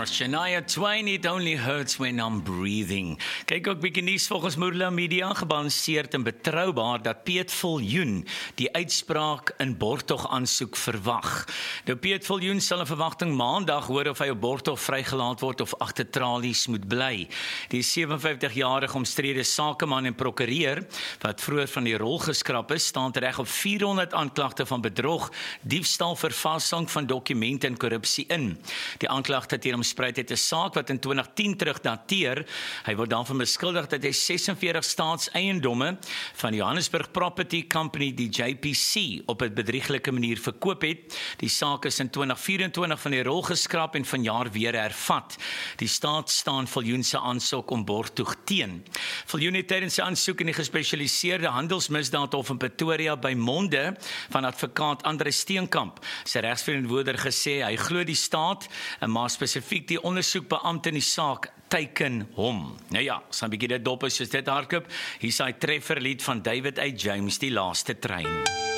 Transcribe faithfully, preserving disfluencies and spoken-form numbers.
Shania Twain, It Only Hurts When I'm Breathing. Kyk ook bietjie nuus volgens Moerla Media, gebalanseerd en betroubaar dat Piet Viljoen die uitspraak in borgtog aansoek verwag. Nou Piet Viljoen sal in verwagting maandag hoor of hy op borgtog vrygelaat word of agter tralies moet bly. Die sewenvyftigjarige omstrede sakeman en prokureur wat vroeër van die rol geskraap is, staan reg op vierhonderd aanklagte van bedrog, diefstal, vervalsing van dokumente en korrupsie in. Die aanklagte teen hom spruit uit 'n saak wat in twintig tien terug dateer. Hy word daarvan beskuldig dat hy sesenveertig staatseiendomme van Johannesburg Property Company, die J P C, op 'n bedrieglike manier verkoop het. Die saak is in twintig vyf-en-twintig van die rol geskraap en vanjaar weer hervat. Die staat staan Viljoen se aansoek om borgtog teen. Viljoen het tydens sy aansoek in die gespesialiseerde handelsmisdaadhof in Pretoria by monde van advokaat Andre Steenkamp sy regsverantwoorder gesê hy glo die staat en maar spesifiek die ondersoekbeampte in die saak teiken hom. Nou ja, so 'n bietjie dit dop is soos dit hardloop. Hier is hy trefferlied van David A. James, Die Laaste Trein.